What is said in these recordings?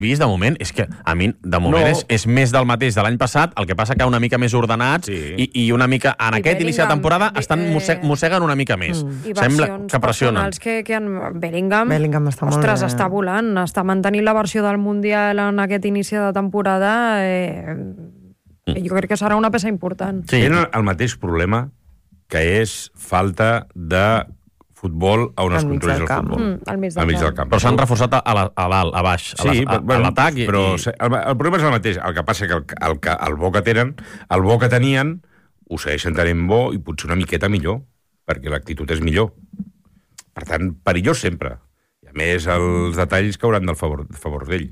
vist de moment és que a mi de moment és més del mateix de l'any passat, el que passa que una mica més ordenats i una mica en aquest inici de temporada mosseguen una mica més. I Sembla versions que pressionen. personals que en Bellingham està molt ostres, bé. està volant, està mantenint la versió del Mundial en aquest inici de temporada. Jo crec que serà una peça important. Tenen el mateix problema, que és falta de futbol a on es construeix el futbol. Al mig del camp. Però s'han reforçat a dalt, a baix, a l'atac. Però el problema és el mateix. El que passa que el bo que tenen, el bo que tenien, ho segueixen tenint bo i potser una miqueta millor, perquè l'actitud és millor. Per tant, perillós sempre. I a més, els detalls cauran del favor d'ell.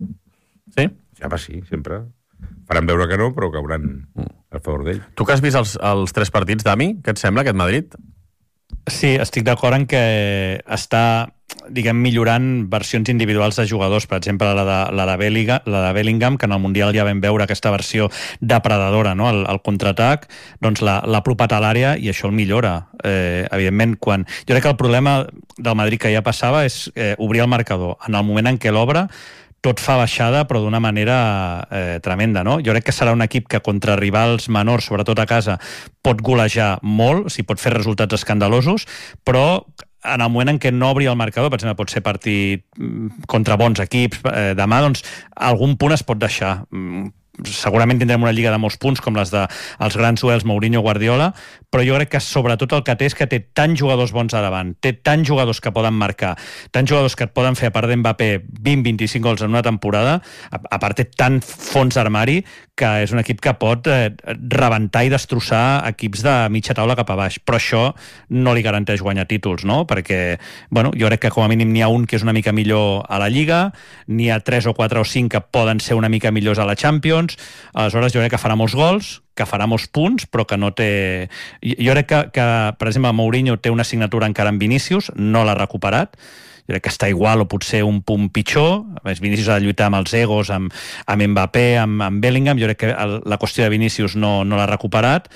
Sí? Ja va, sí, sempre. Faran veure que no, però cauran al favor d'ell. Tu que has vist els 3 partits, Dami, què et sembla aquest Madrid? Sí, estic d'acord en que està, millorant versions individuals de jugadors, per exemple, la de Bellingham, que en el Mundial ja vam veure aquesta versió depredadora, no? El contraatac, doncs l'ha apropat a l'àrea i això el millora. Evidentment, jo crec que el problema del Madrid que ja passava és obrir el marcador. En el moment en què l'obre, tot fa baixada, però d'una manera tremenda, no? Jo crec que serà un equip que contra rivals menors, sobretot a casa, pot golejar molt, o sigui, pot fer resultats escandalosos, però en el moment en què no obri el marcador, per exemple, pot ser partit contra bons equips, demà, doncs, algun punt es pot deixar. Segurament tindrem una lliga de molts punts, com les dels grans duels Mourinho, Guardiola, però jo crec que sobretot el que té és que té tants jugadors bons a davant, té tants jugadors que poden marcar, tants jugadors que et poden fer, a part d'Mbappé, 20-25 gols en una temporada, a part té tant fons d'armari que és un equip que pot rebentar i destrossar equips de mitja taula cap a baix, però això no li garanteix guanyar títols, no? Perquè, jo crec que com a mínim n'hi ha un que és una mica millor a la Lliga, n'hi ha 3 o 4 o 5 que poden ser una mica millors a la Champions. Aleshores jo crec que farà molts gols, que farà molts punts, però que no té... Jo crec que per exemple, Mourinho té una assignatura encara en Vinícius, no l'ha recuperat, jo crec que està igual o potser un punt pitjor. A més, Vinícius ha de lluitar amb els egos, amb Mbappé, amb Bellingham. Jo crec que la qüestió de Vinícius no l'ha recuperat.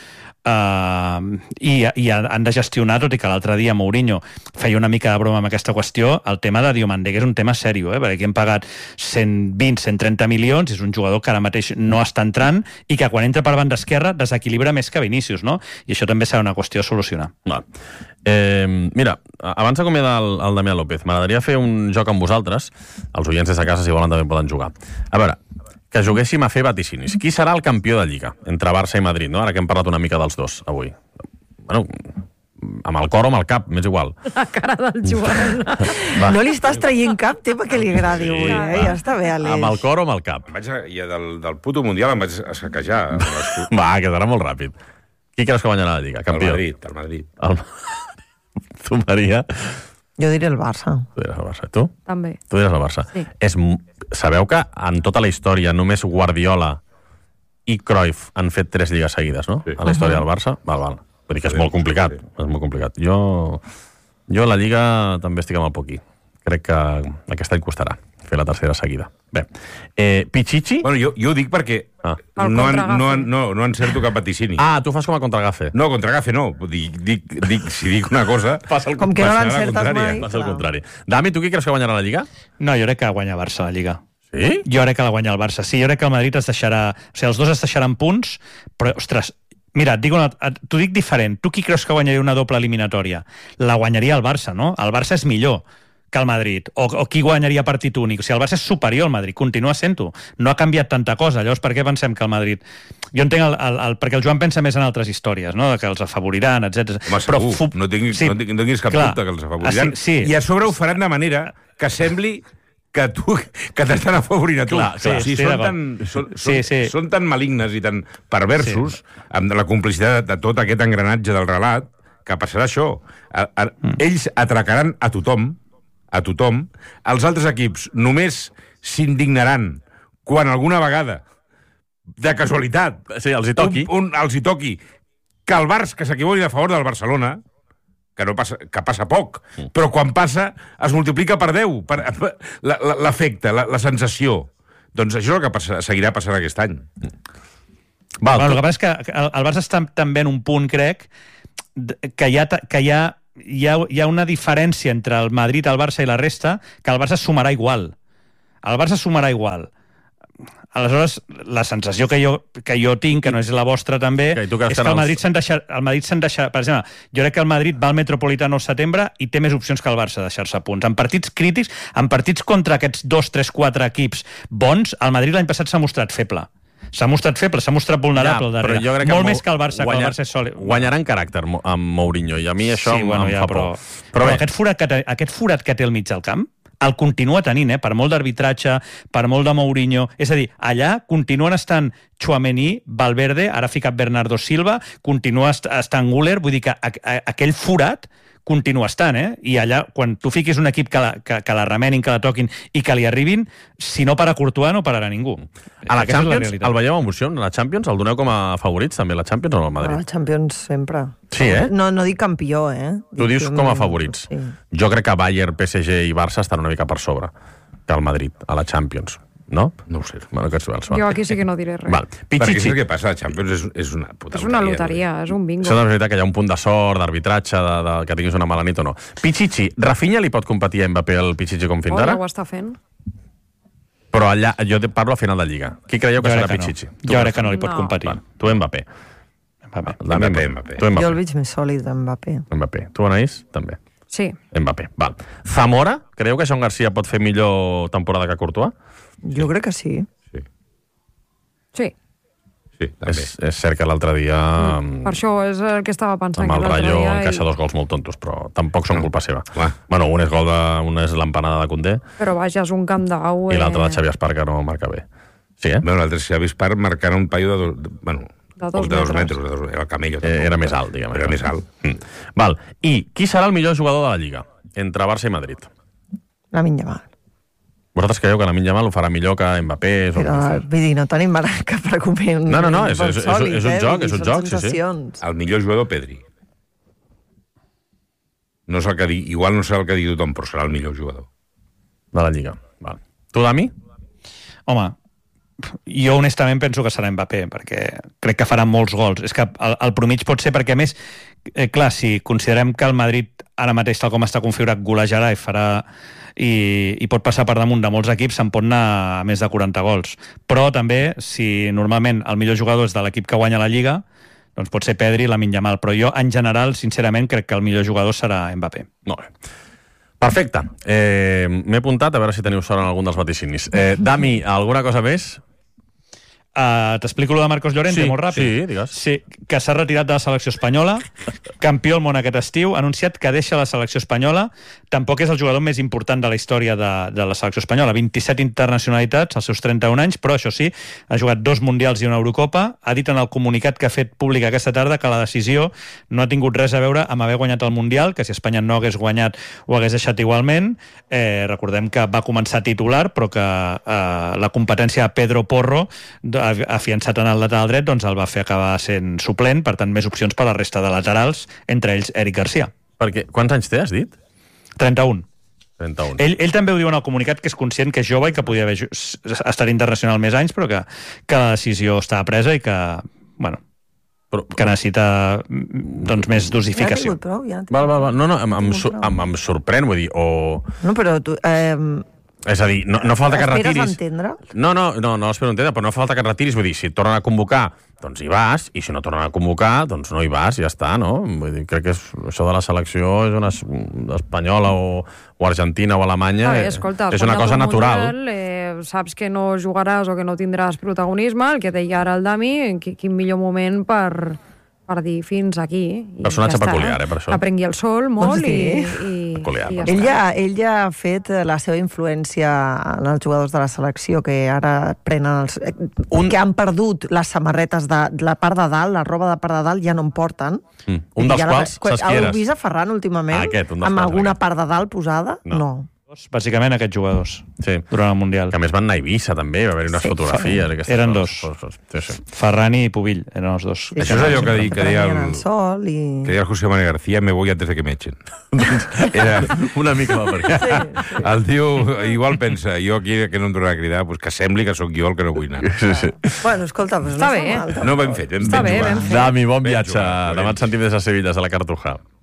I han de gestionar, tot i que l'altre dia Mourinho feia una mica de broma amb aquesta qüestió, el tema de Diomandé, que és un tema seriós, perquè aquí hem pagat 120-130 milions, és un jugador que ara mateix no està entrant i que quan entra per banda esquerra desequilibra més que Vinícius, no? I això també serà una qüestió a solucionar. Mira, abans d'acomiadar el Damià López, m'agradaria fer un joc amb vosaltres. Els oients des de casa, si volen, també poden jugar. A veure, que juguéssim a fer vaticinis. Qui serà el campió de Lliga entre Barça i Madrid, no? Ara que hem parlat una mica dels dos, avui. Amb el cor o amb el cap, m'és igual. La cara del Joan. No li estàs traient cap tema que li agradi avui, Ja està bé, Aleix. Amb el cor o amb el cap? Del puto Mundial em vaig saquejar. Va, que serà molt ràpid. Qui creus que guanyarà la Lliga? Campió? El Madrid. Tu, Maria? Jo diré el Barça. Tu diràs el Barça. Tu? També. Tu diràs el Barça. Sí. Sabeu que en tota la història només Guardiola i Cruyff han fet 3 lligues seguides, no? Sí. A la història del Barça? Val. Vull dir que és molt complicat. És molt complicat. Jo a la Lliga també estic amb el poquí. Crec que aquest any costarà fer la tercera seguida. Bé, Pichichi... Bueno, jo ho dic perquè no encerto cap vaticini. Tu fas com a contragafe. No, contragafe no. Si dic una cosa... Com que no l'encertes mai. Passa el contrari. Dami, tu qui creus que guanyarà la Lliga? No, jo crec que guanya Barça la Lliga. Sí? Jo crec que la guanya el Barça. Sí, jo crec que el Madrid es deixarà... O sigui, els dos es deixaran punts, però, ostres, mira, t'ho dic diferent. Tu qui creus que guanyaria una doble eliminatòria? La guanyaria el Barça, no? El Barça és millor que el Madrid, o qui guanyaria partit únic. O sigui, el Barça és superior al Madrid, continua sent-ho. No ha canviat tanta cosa. Llavors, per què pensem que el Madrid... Jo entenc perquè el Joan pensa més en altres històries, no? Que els afavoriran, etc. Home, segur. No tinguis cap dubte que els afavoriran. I a sobre ho faran de manera que sembli que t'estan afavorint a tu. Són tan malignes i tan perversos amb la complicitat de tot aquest engranatge del relat que passarà això. Ells atracaran a tothom, els altres equips només s'indignaran quan alguna vegada, de casualitat, els hi toqui que el Barça que s'equivoqui a favor del Barcelona, que passa poc, però quan passa es multiplica per 10 l'efecte, la sensació. Doncs això és el que seguirà passant aquest any. El que passa és que el Barça està també en un punt, crec, que hi ha una diferència entre el Madrid, el Barça i la resta, que el Barça sumarà igual. el Barça sumarà igual. Aleshores, la sensació que jo tinc, que no és la vostra també, és que el Madrid s'han deixat... Per exemple, jo crec que el Madrid va al Metropolitano al setembre i té més opcions que el Barça de deixar-se punts. En partits crítics, en partits contra aquests 2, 3, 4 equips bons, el Madrid l'any passat s'ha mostrat feble. S'ha mostrat vulnerable al darrere. Molt més que el Barça, que el Barça és sòlid. Guanyarà en caràcter amb Mourinho, i a mi això em fa por. Però aquest forat que té al mig del camp, el continua tenint, per molt d'arbitratge, per molt de Mourinho. És a dir, allà continuen estant Tchouaméni, Valverde, ara ha ficat Bernardo Silva, continua estant Güler, vull dir que aquell forat continua estant, I allà, quan tu fiquis un equip que la remenin, que la toquin i que li arribin, si no para Courtois, no pararà ningú. A la Champions, el veieu amb emoció? A la Champions el doneu com a favorits, també, la Champions o el Madrid? A la Champions sempre. Sí, No dic campió, Tu dius com a favorits. Sí. Jo crec que Bayern, PSG i Barça estan una mica per sobre que el Madrid, a la Champions. No? No ho sé. Bueno, jo aquí sí que no diré res. Val. Perquè és el que passa, la Champions és una puta és una loteria, és un bingo. Això és veritat que hi ha un punt de sort, d'arbitratge, que tinguis una mala nit o no. Pichichi, Rafinha li pot competir a Mbappé el Pichichi com fins ara? Ja ho està fent. Però allà, jo parlo a final de Lliga. Qui creieu que serà Pichichi? Jo crec que no li pot competir. Tu Mbappé. Mbappé. Jo el veig més sòlid d'Mbappé. Mbappé. Tu, Anaïs? També. Sí. Mbappé. Val. Zamora? Creieu que Joan Garcia pot fer millor temporada que Courtois? Jo crec que sí. Sí. Sí, també. És cert que l'altre dia... Per això és el que estava pensant. Amb el Rayo encaixa 2 gols molt tontos, però tampoc són culpa seva. Bueno, un és l'empanada de Koundé. Però vaja, és un camp d'au... I l'altre de Xavi Espar, que no marca bé. Sí, Bueno, l'altre Xavi Espar marcant un paio de 2 metres. Era el camello. Era més alt, diguem. Era més alt. Val. I qui serà el millor jugador de la Lliga entre Barça i Madrid? Lamine Yamal. Vosaltres creieu que Lamine Yamal ho farà millor que Mbappé? Però, vull dir, no tenim ara cap argument. No, és un joc, sí. El millor jugador, Pedri. No és el que digui, igual no serà el que digui tothom, però serà el millor jugador. De la Lliga. Val. Tu, Dami? Home, jo honestament penso que serà Mbappé, perquè crec que farà molts gols. És que el promig pot ser perquè, a més, clar, si considerem que el Madrid ara mateix, tal com està configurat, golejarà i farà i pot passar per damunt de molts equips, se'n pot anar a més de 40 gols. Però també, si normalment el millor jugador és de l'equip que guanya la Lliga, doncs pot ser Pedri, Lamine Yamal. Però jo, en general, sincerament, crec que el millor jugador serà Mbappé. Molt bé. Perfecte. M'he apuntat a veure si teniu sort en algun dels vaticinis. Dami, alguna cosa més? T'explico lo de Marcos Llorente, molt ràpid. Sí, digues. Sí, que s'ha retirat de la selecció espanyola, campió del món aquest estiu, ha anunciat que deixa la selecció espanyola. Tampoc és el jugador més important de la història de la selecció espanyola. 27 internacionalitats als seus 31 anys, però això sí, ha jugat 2 mundials i una Eurocopa. Ha dit en el comunicat que ha fet públic aquesta tarda que la decisió no ha tingut res a veure amb haver guanyat el Mundial, que si Espanya no hagués guanyat ho hagués deixat igualment. Recordem que va començar titular, però que la competència de Pedro Porro, afiançat en el lateral dret, doncs el va fer acabar sent suplent, per tant més opcions per a la resta de laterals, entre ells Eric Garcia. Perquè, quants anys té, has dit? 31. 31. Ell també ho diu en el comunicat, que és conscient que és jove i que podia haver estat internacional més anys, però que la decisió estava presa i que, bueno, que necessita doncs, més dosificació. Val. No, em sorprèn, vull dir, No, però tu... És a dir, no falta que retiris... Esperes entendre? No espero entendre, però no falta que retiris. Vull dir, si et tornen a convocar, doncs hi vas, i si no tornen a convocar, doncs no hi vas, ja està, no? Vull dir, crec que això de la selecció és una espanyola o Argentina o Alemanya, escolta, és una cosa natural. Mundial, saps que no jugaràs o que no tindràs protagonisme, el que deia ara el Dami, quin millor moment per dir fins aquí. Personatge peculiar, per això. Aprengui el sol molt i peculiar. Ell ja ha fet la seva influència en els jugadors de la selecció, que ara prenen que han perdut les samarretes de la part de dalt, la roba de part de dalt ja no en porten. Un dels quals, saps qui eres? Heu vist a Ferran últimament? Amb alguna part de dalt posada? No. Bàsicament aquests jugadors, durant el Mundial. Que a més van anar a Eivissa, també, va haver unes fotografies. Eren 2. Ferran i Pubill, eren els 2. Això és allò que deia el José Manuel García, me voy antes de que me echen. Era una mica va per aquí. El tio igual pensa, jo aquí que no em tornarà a cridar, que sembli que sóc jo el que no vull anar. Bueno, escolta, està bé. No, ben fet. Dami, bon viatge. Demà et sentim des de Sevilla, a la Cartuja.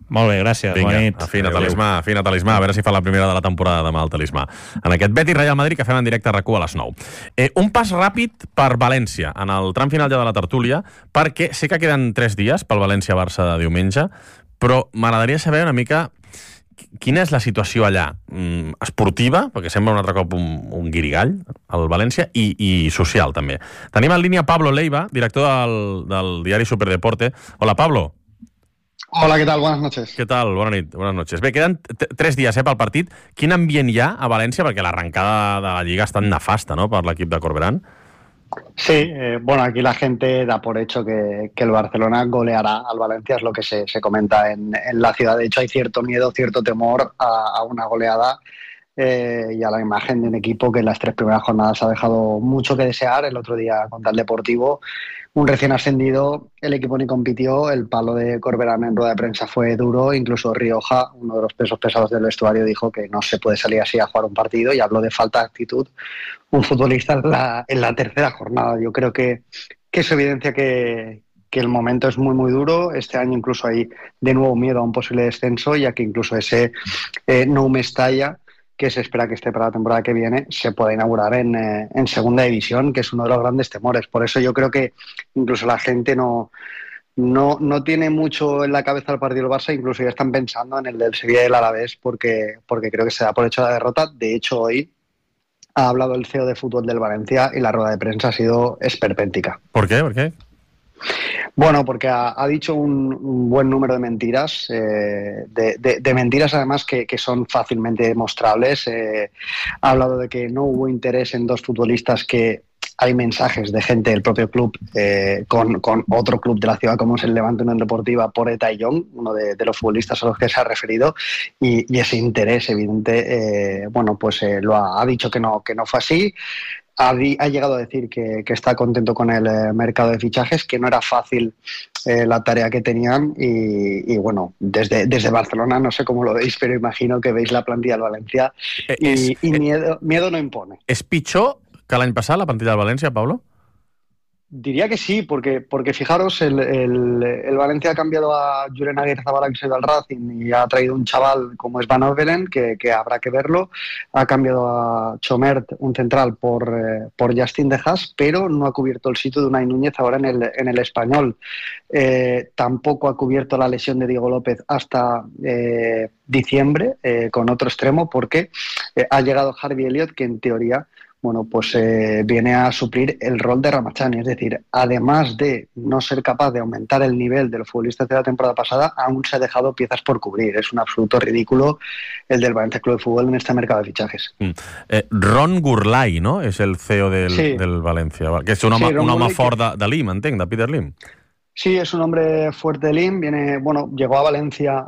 Molt bé, gràcies. Vinga, bona nit. afina talismà, a veure si fa la primera de la temporada demà el talismà. En aquest Betis Real Madrid que fem en directe a RAC1 a les 9. Un pas ràpid per València, en el tram final ja de la tertúlia, perquè sé que queden 3 dies pel València-Barça de diumenge, però m'agradaria saber una mica quina és la situació allà esportiva, perquè sembla un altre cop un guirigall, al València, i social, també. Tenim en línia Pablo Leiva, director del diari Superdeporte. Hola, Pablo. Hola, ¿qué tal? Buenas noches. ¿Qué tal? Buenas noches. Bé, queden 3 dies pel partit. Quin ambient hi ha a València? Perquè l'arrencada de la Lliga està nefasta, no?, per l'equip de Corberán. Sí, bueno, aquí la gente da por hecho que el Barcelona goleará al Valencia, es lo que se comenta en la ciudad. De hecho, hay cierto miedo, cierto temor a una goleada y a la imagen de un equipo que en las 3 primeras jornadas ha dejado mucho que desear. El otro día contra el Deportivo, un recién ascendido, el equipo ni compitió, el palo de Corberán en rueda de prensa fue duro, incluso Rioja, uno de los pesos pesados del vestuario, dijo que no se puede salir así a jugar un partido y habló de falta de actitud un futbolista en la 3ª jornada. Yo creo que eso evidencia que el momento es muy muy duro. Este año incluso hay de nuevo miedo a un posible descenso, ya que incluso ese no Mestalla, que se espera que esté para la temporada que viene, se pueda inaugurar en segunda división, que es uno de los grandes temores. Por eso yo creo que incluso la gente no tiene mucho en la cabeza el partido del Barça, incluso ya están pensando en el del Sevilla y el Alavés, porque creo que se da por hecho la derrota. De hecho, hoy ha hablado el CEO de fútbol del Valencia y la rueda de prensa ha sido esperpéntica. ¿Por qué? Bueno, porque ha dicho un buen número de mentiras, de mentiras además que son fácilmente demostrables. Ha hablado de que no hubo interés en 2 futbolistas, que hay mensajes de gente del propio club con otro club de la ciudad, como es el Levante Unión Deportiva, por Eta y Young, uno de los futbolistas a los que se ha referido, y ese interés evidente, lo ha dicho que no fue así. Ha llegado a decir que está contento con el mercado de fichajes, que no era fácil la tarea que tenían y bueno, desde Barcelona no sé cómo lo veis, pero imagino que veis la plantilla del Valencia y miedo no impone. ¿Es pitjor que l'any passat la plantilla del València, Pablo? Diría que sí, porque fijaros, el Valencia ha cambiado a Julen Aguirrezabala, que se del Racing, y ha traído un chaval como es Van Overen, que habrá que verlo. Ha cambiado a Chomert, un central, por Justin De Haas, pero no ha cubierto el sitio de Unai Núñez ahora en el Español. Tampoco ha cubierto la lesión de Diego López hasta diciembre con otro extremo, porque ha llegado Harvey Elliott, que en teoría viene a suplir el rol de Ramachani. Es decir, además de no ser capaz de aumentar el nivel de los futbolistas de la temporada pasada, aún se ha dejado piezas por cubrir. Es un absoluto ridículo el del Valencia Club de Fútbol en este mercado de fichajes. Ron Gurlai, no?, és el CEO del València, que és un home fort de Lim, entenc, de Peter Lim. Sí, es un hombre fuerte de Lim. Llegó a Valencia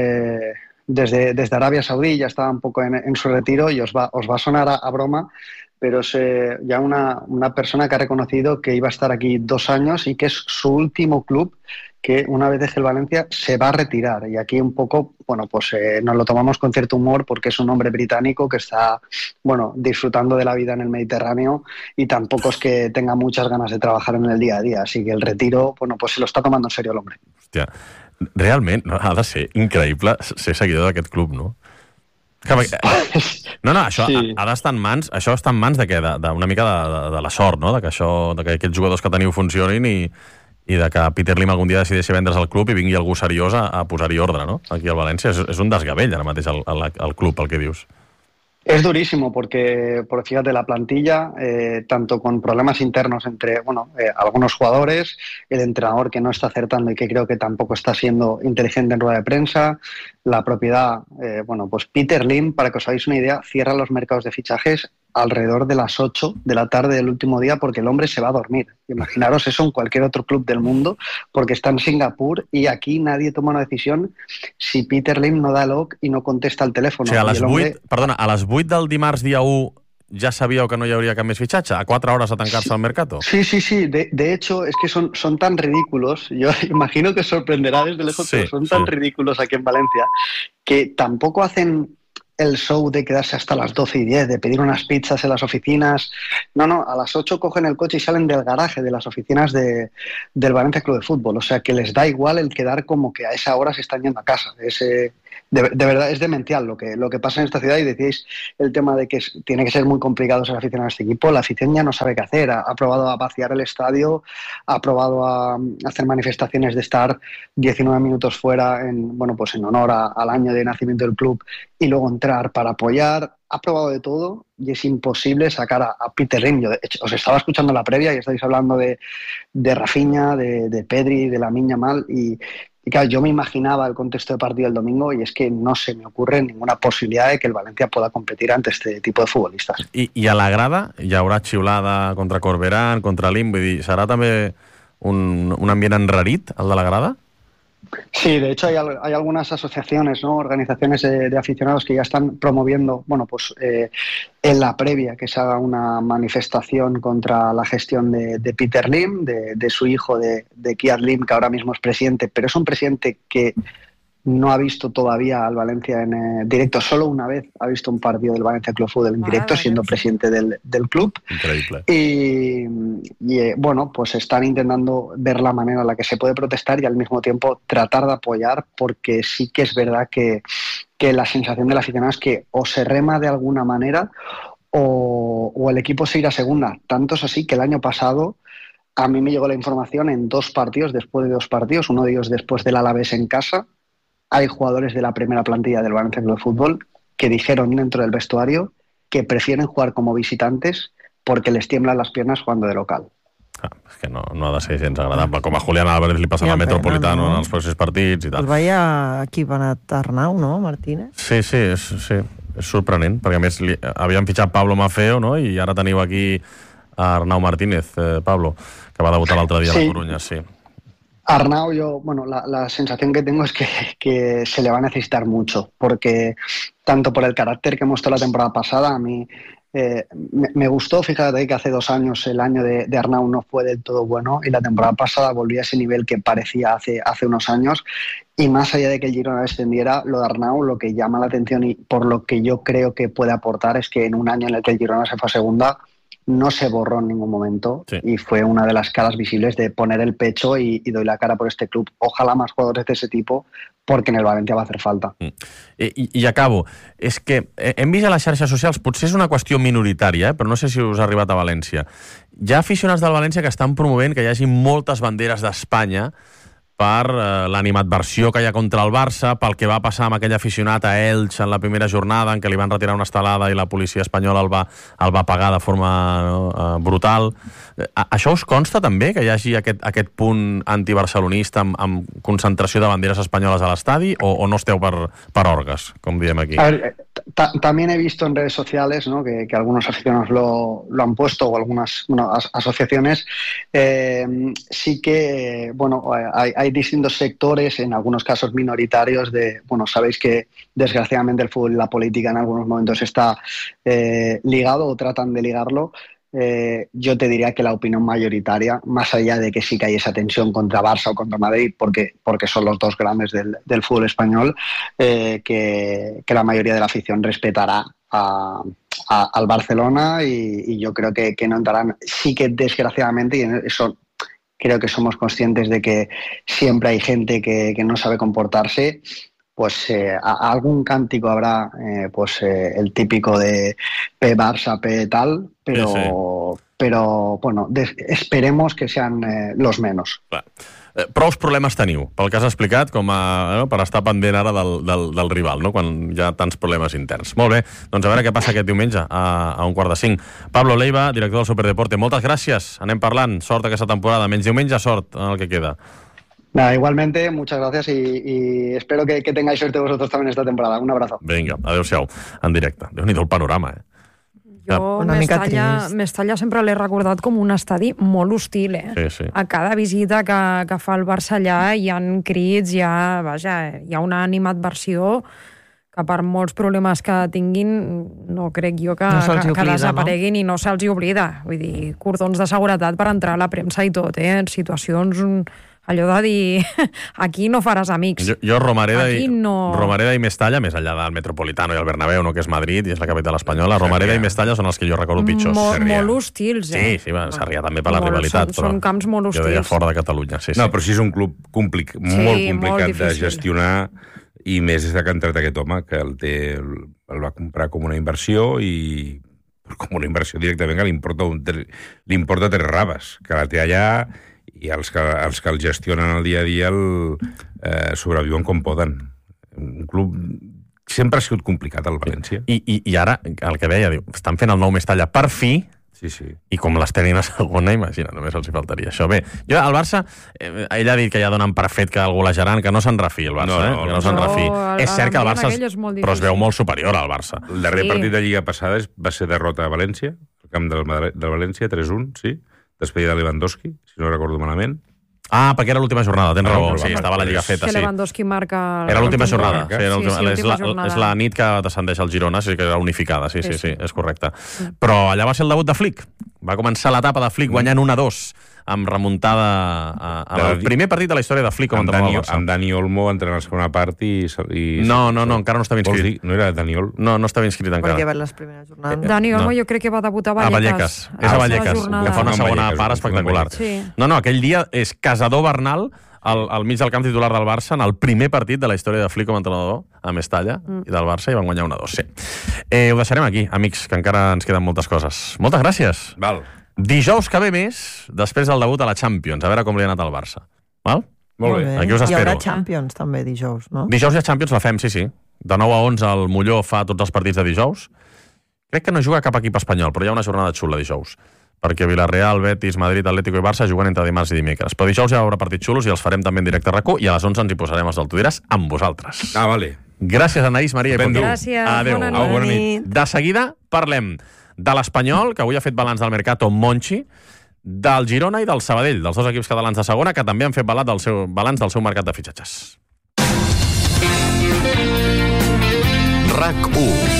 desde Arabia Saudí, ya estaba un poco en su retiro, y os va a sonar a broma, pero es ya una persona que ha reconocido que iba a estar aquí 2 años y que es su último club, que una vez deje el Valencia se va a retirar. Y aquí un poco, nos lo tomamos con cierto humor, porque es un hombre británico que está, disfrutando de la vida en el Mediterráneo, y tampoco es que tenga muchas ganas de trabajar en el día a día. Así que el retiro, se lo está tomando en serio el hombre. Hòstia, realment ha de ser increïble ser seguidor d'aquest club, no? Això ha d'estar en mans. Això està en mans de què? D'una mica de la sort, no? De que aquests jugadors que teniu funcionin i de que Peter Lim algun dia decideixi vendre's al club i vingui algú seriós a posar-hi ordre, no? Aquí al València és un desgavell ara mateix el club, el que dius. Es durísimo porque fíjate, la plantilla, tanto con problemas internos entre algunos jugadores, el entrenador que no está acertando y que creo que tampoco está siendo inteligente en rueda de prensa, la propiedad, Peter Lim, para que os hagáis una idea, cierra los mercados de fichajes alrededor de las 8 de la tarde del último día, porque el hombre se va a dormir. Imaginaros eso en cualquier otro club del mundo, porque está en Singapur y aquí nadie toma una decisión si Peter Lim no da el OK y no contesta el teléfono. O sigui, a les 8 del dimarts dia 1 ja sabíeu que no hi hauria cap més fitxatge? A 4 hores a tancar-se al mercato? Sí. De hecho, es que son tan ridículos. Yo imagino que sorprenderá desde lejos, pero son tan ridículos aquí en Valencia que tampoco hacen el show de quedarse hasta las 12:10, de pedir unas pizzas en las oficinas. No, a las 8 cogen el coche y salen del garaje de las oficinas del Valencia Club de Fútbol. O sea, que les da igual el quedar como que a esa hora se están yendo a casa. De verdad, es demencial lo que pasa en esta ciudad. Y decíais el tema de que tiene que ser muy complicado ser aficionado a este equipo. La afición ya no sabe qué hacer. Ha probado a vaciar el estadio, ha probado a hacer manifestaciones de estar 19 minutos fuera en honor al año de nacimiento del club y luego entrar para apoyar. Ha probado de todo y es imposible sacar a Peter Lim. Yo, de hecho, os estaba escuchando la previa y estáis hablando de Rafinha, de Pedri, de Lamine Yamal y claro, yo me imaginaba el contexto de partido del domingo y es que no se me ocurre ninguna posibilidad de que el Valencia pueda competir ante este tipo de futbolistas. I a la grada hi haurà xiulada contra Corberán, contra Lim, vull dir, serà també un ambient enrarit, el de la grada? Sí, de hecho hay algunas asociaciones, ¿no? Organizaciones de aficionados que ya están promoviendo, en la previa que se haga una manifestación contra la gestión de Peter Lim, de su hijo, de Kiad Lim, que ahora mismo es presidente, pero es un presidente que no ha visto todavía al Valencia en directo. Solo una vez ha visto un partido del Valencia Club de Fútbol en directo, siendo presidente del club. Increíble. Y pues están intentando ver la manera en la que se puede protestar y al mismo tiempo tratar de apoyar, porque sí que es verdad que la sensación del aficionado es que o se rema de alguna manera o el equipo se irá a segunda. Tanto es así que el año pasado a mí me llegó la información después de dos partidos, uno de ellos después del Alavés en casa. Hay jugadores de la primera plantilla del Valencia Club de Fútbol que dijeron dentro del vestuario que prefieren jugar como visitantes porque les tiemblan las piernas jugando de local. És que no ha de ser gens agradable. Com a Julián Álvarez li passa a la Metropolitano en els pròxims partits i tal. Pues vaya equip ha anat Arnau, no, Martínez? Sí, és sorprenent, perquè a més havíem fitxat Pablo Maffeo, no? I ara teniu aquí a Arnau Martínez, Pablo, que va debutar l'altre dia a la Coruña, sí. Arnau, la sensación que tengo es que se le va a necesitar mucho, porque tanto por el carácter que mostró la temporada pasada, a mí me gustó, fíjate que hace 2 años el año de Arnau no fue del todo bueno y la temporada pasada volvió a ese nivel que parecía hace unos años, y más allá de que el Girona descendiera, lo de Arnau, lo que llama la atención y por lo que yo creo que puede aportar es que en un año en el que el Girona se fue a segunda, no se borró en ningún momento, sí. Y fue una de las caras visibles de poner el pecho y doy la cara por este club. Ojalá más jugadores de ese tipo, perquè en el València va hacer falta. I acabo. És que hem vist a les xarxes socials, potser és una qüestió minoritària, però no sé si us ha arribat a València. Hi ha aficionats del València que estan promovent que hi hagi moltes banderes d'Espanya per l'animadversió que hi ha contra el Barça, pel que va passar amb aquell aficionat a Elx en la primera jornada en què li van retirar una estelada i la policia espanyola el va pagar de forma brutal. Això us consta també, que hi hagi aquest punt antibarcelonista amb concentració de banderes espanyoles a l'estadi, o no esteu per orgues, com diem aquí? A ver, también he visto en redes sociales, ¿no? que algunos aficionados lo han puesto, o algunas asociaciones. Sí que, hay distintos sectores, en algunos casos minoritarios, sabéis que desgraciadamente el fútbol y la política en algunos momentos está ligado o tratan de ligarlo. Yo te diría que la opinión mayoritaria, más allá de que sí que hay esa tensión contra Barça o contra Madrid, porque son los dos grandes del fútbol español, que la mayoría de la afición respetará al Barcelona y yo creo que no entrarán. Sí que desgraciadamente, y en eso creo que somos conscientes de que siempre hay gente que no sabe comportarse, pues algún cántico habrá, el típico de P Barça, P tal, pero, sí. Pero bueno, esperemos que sean los menos. Clar. Prous problemes teniu, pel que has explicat, com per estar pendent ara del rival, no? Quan hi ha tants problemes interns. Molt bé, doncs a veure què passa aquest diumenge a 4:45. Pablo Leiva, director del Superdeporte, moltes gràcies, anem parlant, sort aquesta temporada, menys diumenge, sort en el que queda. Nada, igualmente, muchas gracias y espero que tengáis suerte vosotros también esta temporada. Un abrazo. Vinga, adéu-siau, en directe. Déu-n'hi-do el panorama, Jo Mestalla sempre l'he recordat com un estadi molt hostil, Sí. A cada visita que fa el Barça allà hi ha crits, hi ha una animadversió que per molts problemes que tinguin no crec jo que desapareguin, no? I no se'ls hi oblida. Vull dir, cordons de seguretat per entrar a la premsa i tot, en situacions allò de dir aquí no faràs amics. Jo Romareda i Mestalla, més enllà del Metropolitano i el Bernabéu, no, que és Madrid i és la capital espanyola, Romareda i Mestalla són els que jo recordo pitjors. Molt hostils, Sí, Sarrià també per la rivalitat. Són camps molt hostils. Jo deia fora de Catalunya, sí. No, però sí és un club molt complicat de gestionar, i més des que ha entrat aquest home, que el va comprar com una inversió i com una inversió directament que li importa tres raves, que la té allà, i els que el gestionen el dia a dia sobreviuen com poden. Un club sempre ha sigut complicat, el València. I ara, el que deia, diu, estan fent el nou Mestalla per fi, i com les tenen a segona, imagina, només els hi faltaria això. Bé, jo, el Barça, ell ha dit que ja donen per fet que el golejaran, que no se'n refi el Barça, que no se'n refi. És cert que el Barça però es veu molt superior al Barça. El darrer partit de Lliga passada va ser derrota a València, al camp del València, 3-1, sí, despedida de Lewandowski, si no recordo malament. Perquè era l'última jornada, tens raó, sí, estava la Lliga feta, sí. Que Lewandowski marca... Era l'última jornada, és la nit que descendeix el Girona, sí que era unificada, sí, és correcte. Però allà va ser el debut de Flick, va començar l'etapa de Flick guanyant 1-2, amb remuntada al primer partit de la història de Flick com a entrenador del Barça. Amb Dani Olmo entrenant la segona part i... No, encara no estava inscrit. No era Dani Olmo? No estava inscrit encara. Perquè va les primeres jornades. Dani Olmo jo crec que va debutar a Vallecas. És a Vallecas, que fa una segona part espectacular. No, aquell dia és Casador Bernal al mig del camp titular del Barça en el primer partit de la història de Flick com a entrenador a Mestalla i del Barça, i van guanyar 1-2. Ho deixarem aquí, amics, que encara ens queden moltes coses. Moltes gràcies. Val. Dijous que ve més, després del debut a la Champions, a veure com li ha anat al Barça. Val? Molt bé. Aquí us espero. Hi haurà Champions també dijous, no? Dijous hi ha Champions, la fem, sí. De 9 a 11 el Molló fa tots els partits de dijous. Crec que no juga cap equip espanyol, però hi ha una jornada xula dijous, perquè Villarreal, Betis, Madrid, Atlético i Barça juguen entre dimarts i dimecres. Però dijous ja hi haurà partits xulos i els farem també en directe a RAC1 i a les 11 ens hi posarem els del Tu diràs amb vosaltres. Vale. Gràcies, Anaïs, Maria i Pontiu. Gràcies. Adéu. Bona nit. De seguida parlem de l'Espanyol, que avui ha fet balanç del Mercato Monchi, del Girona i del Sabadell, dels dos equips catalans de segona, que també han fet balanç del seu mercat de fitxatges. RAC1.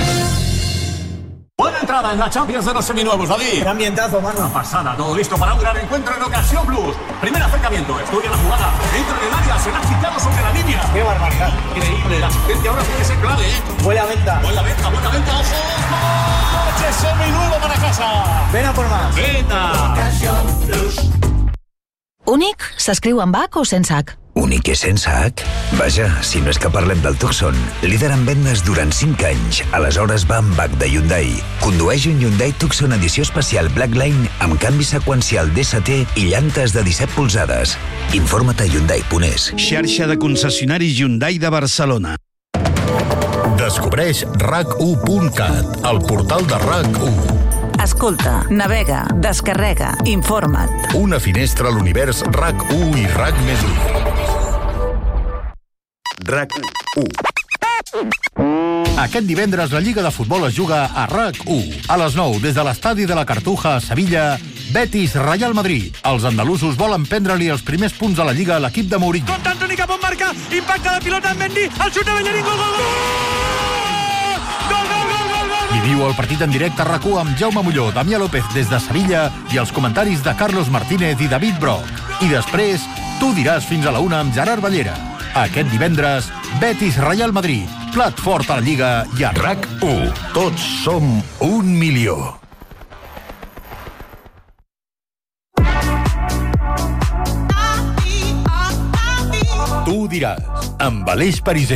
Buena entrada en la Champions de los seminuevos, David. Qué ambientazo, mano. Una pasada, todo listo para un gran encuentro en Ocasión Plus. Primer acercamiento, estudia la jugada, entra en el área, será quitado sobre la línea. Qué barbaridad. Increíble, la asistencia ahora tiene que ser clave, Buena venta. Buena venta, ojo. Coche seminuevo para casa. Ven a por más. Venta. Ocasión Plus. Únic s'escriu amb H o sense H? Únic i sense H? Vaja, si no és que parlem del Tucson, líder en vendes durant 5 anys. Aleshores va amb H de Hyundai. Condueix un Hyundai Tucson edició especial Blackline amb canvi seqüencial DST i llantes de 17 polzades. Informa't a Hyundai.es. Xarxa de concessionaris Hyundai de Barcelona. Descobreix RAC1.cat, el portal de RAC1. Escolta, navega, descarrega, informa't. Una finestra a l'univers RAC1 i RAC+1. RAC1. Aquest divendres la Lliga de Futbol es juga a RAC1. A les 9, des de l'estadi de la Cartuja a Sevilla, Betis Real Madrid. Els andalusos volen prendre-li els primers punts a la Lliga a l'equip de Mourinho. Con Antoni cap on marca, impacta la pilota en Mendy, el xut de Bellerín, gol! Viviu el partit en directe a RAC1 amb Jaume Molló, Damià López des de Sevilla i els comentaris de Carlos Martínez i David Broc. I després, Tu diràs fins a la 1 amb Gerard Ballera. Aquest divendres, Betis Real Madrid, plat fort a la Lliga i a RAC1. Tots som 1 milió. Tu diràs, amb Aleix Pariser.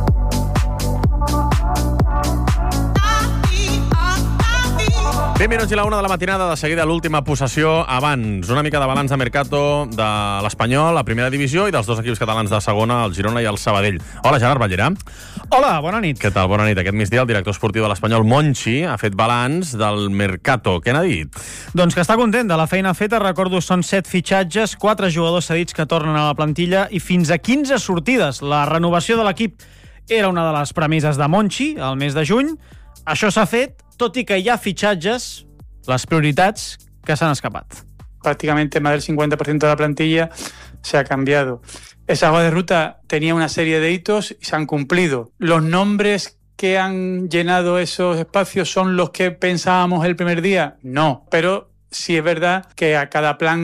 Ben minuts i la 1 de la matinada, de seguida l'última possessió. Abans, una mica de balanç de mercato de l'Espanyol, la primera divisió, i dels dos equips catalans de segona, el Girona i el Sabadell. Hola, Gerard Ballera. Hola, bona nit. Què tal? Bona nit. Aquest migdia el director esportiu de l'Espanyol, Monchi, ha fet balanç del mercato. Què n'ha dit? Doncs que està content de la feina feta. Recordo, són 7 fitxatges, 4 jugadors cedits que tornen a la plantilla i fins a 15 sortides. La renovació de l'equip era una de les premisses de Monchi al mes de juny. Això s'ha fet, tot i que hi ha fitxatges, les prioritats que s'han escapat. Prácticamente más del 50% de la plantilla se ha cambiado. Esa hoja de ruta tenía una serie de hitos y se han cumplido. Los nombres que han llenado esos espacios son los que pensábamos el primer día, no. Pero sí es verdad que a cada plan A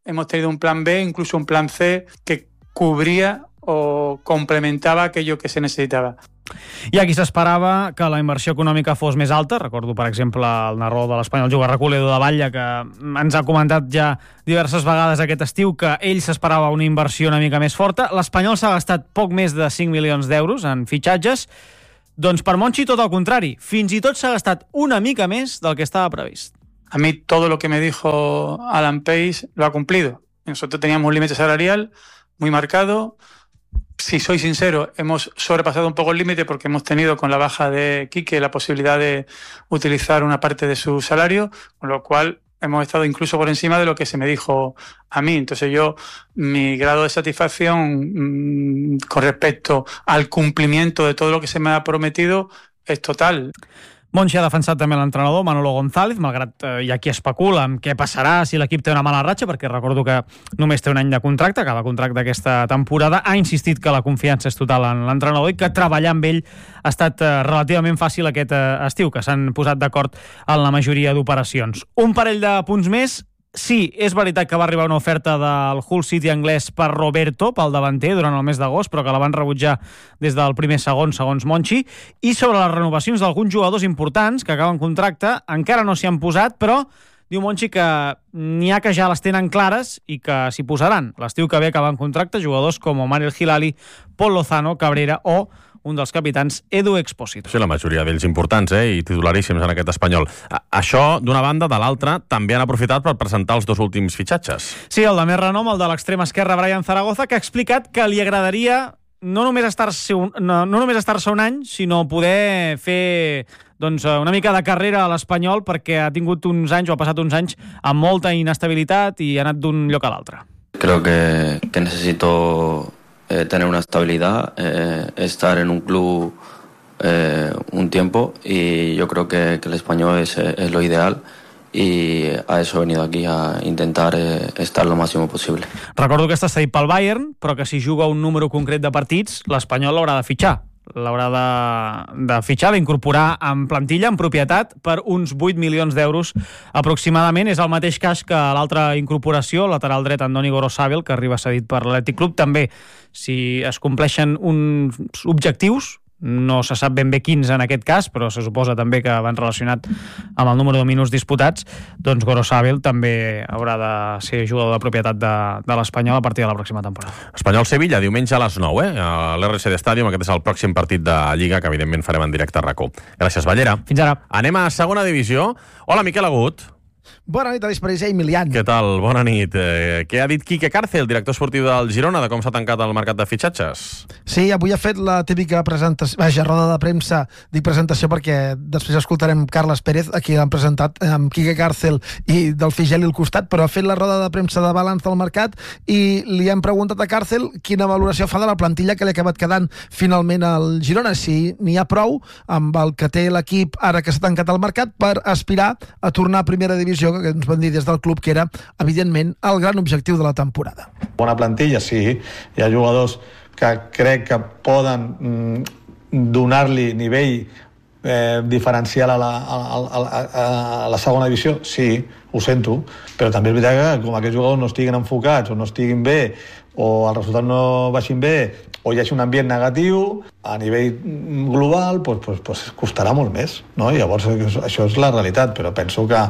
hemos tenido un plan B, incluso un plan C, que cubría o complementava aquello que se necessitava. Hi ha qui s'esperava que la inversió econòmica fos més alta. Recordo, per exemple, el narrador de l'Espanyol Juga Recull, Edu de Batlle, que ens ha comentat ja diverses vegades aquest estiu que ell s'esperava una inversió una mica més forta. L'Espanyol s'ha gastat poc més de 5 milions d'euros en fitxatges. Doncs per Monchi tot el contrari. Fins i tot s'ha gastat una mica més del que estava previst. A mí todo lo que me dijo Alan Pace lo ha cumplido. Nosotros teníamos un límite salarial muy marcado. Si soy sincero, hemos sobrepasado un poco el límite porque hemos tenido con la baja de Quique la posibilidad de utilizar una parte de su salario, con lo cual hemos estado incluso por encima de lo que se me dijo a mí. Entonces mi grado de satisfacción con respecto al cumplimiento de todo lo que se me ha prometido es total. Monchi ha defensat també l'entrenador Manolo González, malgrat hi ha qui especula amb què passarà si l'equip té una mala ratxa, perquè recordo que només té un any de contracte, acaba contracte d'aquesta temporada. Ha insistit que la confiança és total en l'entrenador i que treballar amb ell ha estat relativament fàcil aquest estiu, que s'han posat d'acord en la majoria d'operacions. Un parell de punts més. Sí, és veritat que va arribar una oferta del Hull City anglès per Roberto, pel davanter, durant el mes d'agost, però que la van rebutjar des del primer segon, segons Monchi. I sobre les renovacions d'alguns jugadors importants que acaben contracte, encara no s'hi han posat, però diu Monchi que n'hi ha que ja les tenen clares i que s'hi posaran. L'estiu que ve acaben contracte jugadors com Omar El Hilali, Pol Lozano, Cabrera o un dels capitans, Edu Expósito. Sí, la majoria d'ells importants, i titularíssims en aquest Espanyol. Això, d'una banda, de l'altra, també han aprofitat per presentar els dos últims fitxatges. Sí, el de més renom, el de l'extrem esquerre, Brian Zaragoza, que ha explicat que li agradaria no només estar-se un any, sinó poder fer una mica de carrera a l'Espanyol, perquè ha tingut uns anys, o ha passat uns anys, amb molta inestabilitat i ha anat d'un lloc a l'altre. Creo que necesito tener una estabilidad, estar en un club un tiempo, y yo creo que el Espanyol es lo ideal, y a eso he venido aquí, a intentar estar lo máximo posible. Recordo que està cedit pel Bayern, però que si juga un número concret de partits, l'Espanyol l'haurà de fitxar. L'haurà de fitxar, d'incorporar en plantilla, en propietat, per uns 8 milions d'euros aproximadament. És el mateix cas que l'altra incorporació, lateral dret Andoni Gorosabel, que arriba cedit per l'Atlètic Club. També, si es compleixen uns objectius, no se sap ben bé quins en aquest cas, però se suposa també que van relacionat amb el número de minuts disputats, doncs Gorosabel també haurà de ser jugador de propietat de l'Espanyol a partir de la pròxima temporada. Espanyol-Sevilla, diumenge a les 9, a l'RCD Stadium. Aquest és el pròxim partit de Lliga, que evidentment farem en directe a RAC1. Gràcies, Ballera. Fins ara. Anem a segona divisió. Hola, Miquel Agut. Bona nit, Aleix París i Emilian. Què tal? Bona nit. Què ha dit Quique Cárcel, director esportiu del Girona, de com s'ha tancat el mercat de fitxatges? Sí, avui ha fet la típica presentació, roda de premsa, dic presentació perquè després escoltarem Carles Pérez, aquí l'han presentat amb Quique Cárcel i del Figeli al costat, però ha fet la roda de premsa de balanç del mercat i li han preguntat a Cárcel quina valoració fa de la plantilla que li ha acabat quedant finalment al Girona, si n'hi ha prou amb el que té l'equip ara que s'ha tancat el mercat per aspirar a tornar a primera divisió, que ens van dir des del club que era, evidentment, el gran objectiu de la temporada. Bona plantilla, sí. Hi ha jugadors que crec que poden donar-li nivell diferencial a la segona divisió, sí, ho sento, però també és veritat que com aquests jugadors no estiguin enfocats o no estiguin bé o els resultats no baixin bé o hi hagi un ambient negatiu a nivell global, pues costarà molt més, no? Llavors això és la realitat, però penso que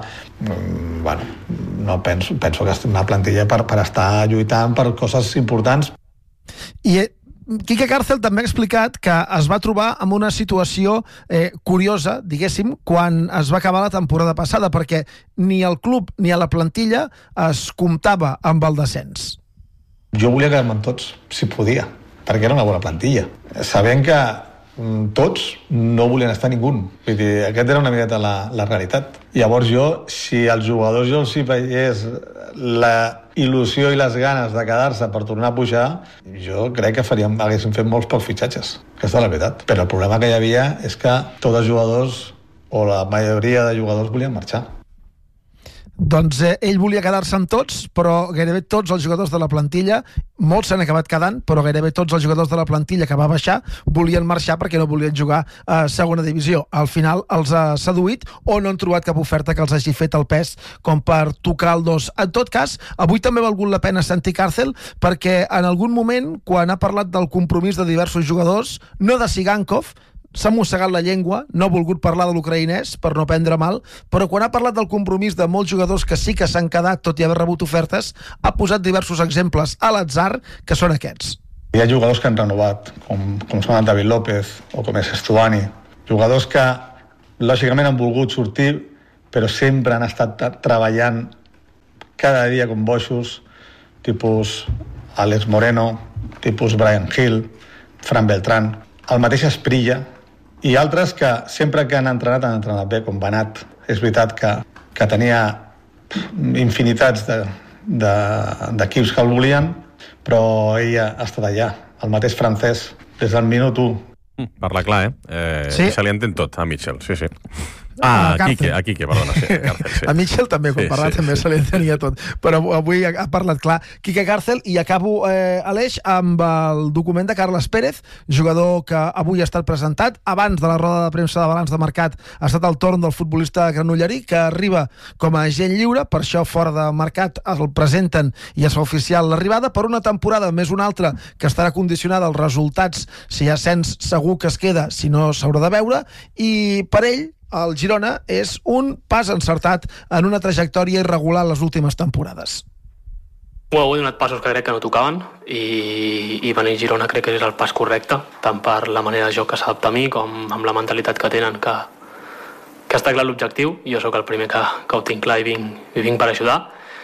penso que és una plantilla per estar lluitant per coses importants. I Quique Cárcel també ha explicat que es va trobar amb una situació curiosa, diguéssim, quan es va acabar la temporada passada, perquè ni el club ni a la plantilla es comptava amb el descens. Jo volia quedar-me amb tots, si podia, perquè era una bona plantilla. Sabent que tots no volien estar ningú. Vull dir, aquesta era una miqueta la realitat. Llavors si als jugadors els hi veiés la il·lusió i les ganes de quedar-se per tornar a pujar, jo crec que haguéssim fet molts pocs fitxatges. Aquesta és la veritat. Però el problema que hi havia és que tots els jugadors, o la majoria de jugadors, volien marxar. Doncs ell volia quedar-se amb tots, però gairebé tots els jugadors de la plantilla, molts s'han acabat quedant, però gairebé tots els jugadors de la plantilla que va baixar volien marxar perquè no volien jugar a segona divisió. Al final els ha seduït o no han trobat cap oferta que els hagi fet el pes com per tocar el dos. En tot cas, avui també ha valgut la pena sentir Càrcel perquè en algun moment, quan ha parlat del compromís de diversos jugadors, no de Sigankov, s'ha mossegat la llengua, no ha volgut parlar de l'ucraïnès per no prendre mal, però quan ha parlat del compromís de molts jugadors que sí que s'han quedat tot i haver rebut ofertes, ha posat diversos exemples a l'atzar, que són aquests. Hi ha jugadors que han renovat, com són David López o com és Estuani, jugadors que lògicament han volgut sortir, però sempre han estat treballant cada dia com boixos, tipus Alex Moreno, tipus Brian Hill, Fran Beltrán, el mateix Esprilla, i altres que sempre que han entrenat bé, com Banat. És veritat que tenia infinitats d'equips que el volien, però ell ha estat allà. El mateix francès, des del minut 1. Parla clar, Sí? Se li entén tot, a Mitchell, sí. A Quique, perdona, sí, Càrcel, sí. A Mitchell també, quan parlava, també se li entenia tot. Però avui ha parlat clar Quique Càrcel, i acabo, Aleix, amb el document de Carles Pérez, jugador que avui ha estat presentat. Abans de la roda de premsa de balanç de mercat ha estat el torn del futbolista granollerí, que arriba com a agent lliure, per això fora de mercat el presenten i es fa oficial l'arribada, per una temporada més una altra que estarà condicionada als resultats. Si hi ha ascens, segur que es queda, si no s'haurà de veure, i per ell el Girona és un pas encertat en una trajectòria irregular les últimes temporades. Bueno, he donat passos que crec que no tocaven i venir a Girona crec que és el pas correcte, tant per la manera de joc que s'adapta a mi com amb la mentalitat que tenen, que està clar l'objectiu. Jo sóc el primer que ho tinc clar i vinc per ajudar.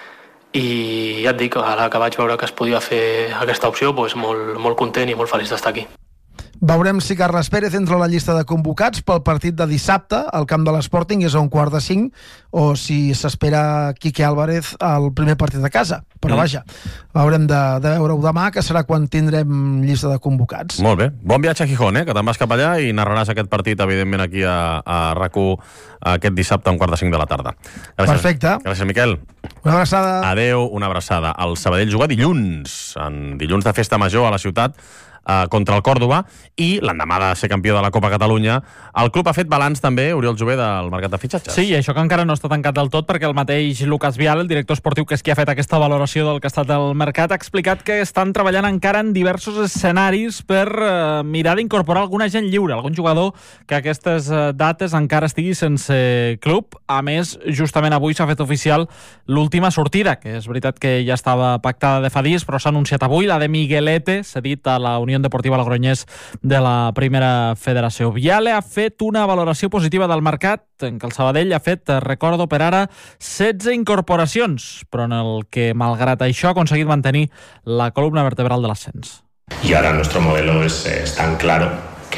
I ja et dic, ara que vaig veure que es podia fer aquesta opció, doncs molt content i molt feliç d'estar aquí. Veurem si Carles Pérez entra a la llista de convocats pel partit de dissabte al camp de l'Sporting, és a 4:45, o si s'espera Quique Álvarez al primer partit de casa. Però vaja, haurem de veure-ho demà, que serà quan tindrem llista de convocats. Molt bé. Bon viatge a Gijón, que te'n vas cap allà i narraràs aquest partit, evidentment, aquí a RAC1 aquest dissabte a 4:45 de la tarda. Gràcies. Perfecte. Gràcies, Miquel. Una abraçada. Adeu, una abraçada. El Sabadell juga dilluns, en dilluns de festa major a la ciutat, contra el Còrdova, i l'endemà de ser campió de la Copa Catalunya, el club ha fet balanç també, Oriol Jové, del mercat de fitxatges. Sí, i això que encara no està tancat del tot, perquè el mateix Lucas Vial, el director esportiu, que és qui ha fet aquesta valoració del que ha estat el mercat, ha explicat que estan treballant encara en diversos escenaris per mirar d'incorporar algun agent lliure, algun jugador que a aquestes dates encara estigui sense club. A més, justament avui s'ha fet oficial l'última sortida, que és veritat que ja estava pactada de fa dies, però s'ha anunciat avui, la de Miguelete, cedit a la Unió Deportiva Logroñés de la Primera Federació. Viale ha fet una valoració positiva del mercat, en què el Sabadell ha fet, recordo per ara, 16 incorporacions, però en el que, malgrat això, ha aconseguit mantenir la columna vertebral de l'ascens. Y ahora nuestro modelo es tan claro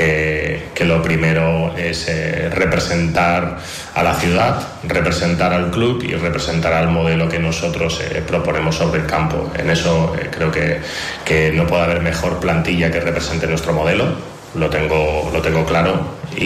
que lo primero es representar a la ciudad, representar al club y representar al modelo que nosotros proponemos sobre el campo. En eso creo que no puede haber mejor plantilla que represente nuestro modelo. Lo tengo claro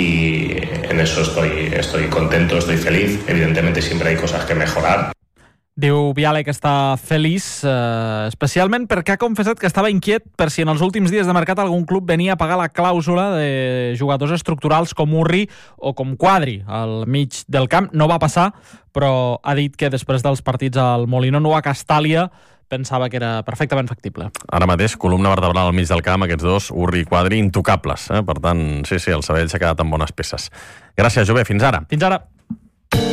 y en eso estoy contento, estoy feliz. Evidentemente siempre hay cosas que mejorar. Diu Viale que està feliç, especialment perquè ha confessat que estava inquiet per si en els últims dies de mercat algun club venia a pagar la clàusula de jugadors estructurals com Urri o com Quadri al mig del camp. No va passar, però ha dit que després dels partits al Molinón o a Castàlia pensava que era perfectament factible. Ara mateix, columna vertebral al mig del camp, aquests dos, Urri i Quadri, intocables. Per tant, sí, el Sabadell s'ha quedat amb bones peces. Gràcies, Jové. Fins ara. Fins ara.